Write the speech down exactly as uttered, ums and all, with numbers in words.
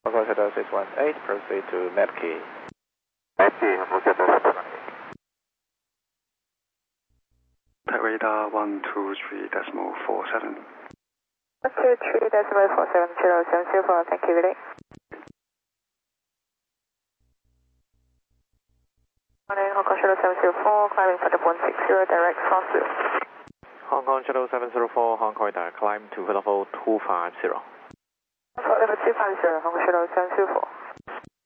Hong Kong Shadow six one eight, proceed to Medkey. Medkey, Hong Kong Shadow six one eight. Type radar one two three decimal four seven. one two three decimal four seven, zero seven zero four, thank you, Willie. Hong Kong Shadow seven zero four, climbing for one six zero, direct cross zero. Hong Kong Shadow seven zero four, Hong Kong Radar, climb to level two five zero. Level two five zero, Hong Kong Shadow seven zero four.